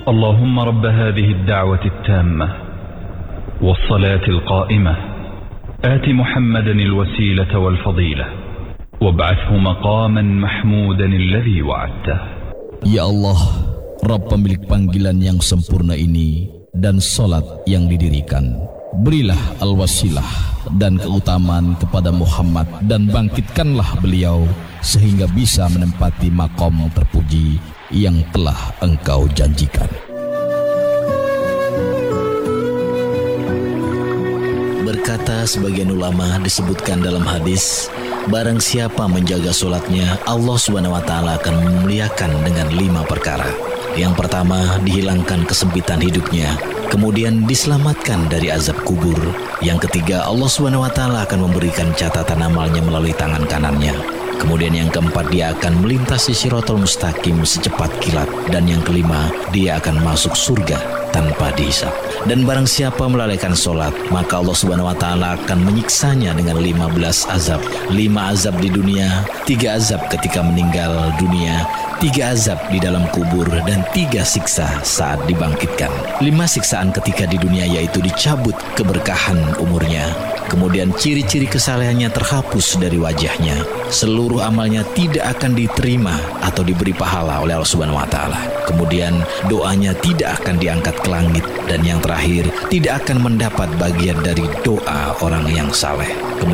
اللهم رب هذه الدعوة التامة والصلاة القائمة آت محمدا الوسيلة والفضيلة وابعثه مقاما محمودا الذي وعدته. Ya Allah, Rabb pemilik panggilan yang sempurna ini dan salat yang didirikan, berilah al-wasilah dan keutamaan kepada Muhammad dan bangkitkanlah beliau sehingga bisa menempati maqam terpuji yang telah Engkau janjikan. Berkata sebagian ulama, disebutkan dalam hadis, barang siapa menjaga solatnya, Allah SWT akan memuliakan dengan 5 perkara. Yang pertama, dihilangkan kesempitan hidupnya. Kemudian diselamatkan dari azab kubur. Yang ketiga, Allah SWT akan memberikan catatan amalnya melalui tangan kanannya. Kemudian yang keempat, dia akan melintasi Shiratal Mustaqim secepat kilat. Dan yang kelima, dia akan masuk surga tanpa dihisab. Dan barang siapa melalaikan solat, maka Allah SWT akan menyiksanya dengan 15 azab. 5 azab di dunia, 3 azab ketika meninggal dunia, 3 azab di dalam kubur, dan 3 siksa saat dibangkitkan. 5 siksaan ketika di dunia yaitu dicabut keberkahan umurnya. Kemudian ciri-ciri kesalehannya terhapus dari wajahnya. Seluruh amalnya tidak akan diterima atau diberi pahala oleh Allah Subhanahu wa taala. Kemudian doanya tidak akan diangkat ke langit, dan yang terakhir tidak akan mendapat bagian dari doa orang yang saleh.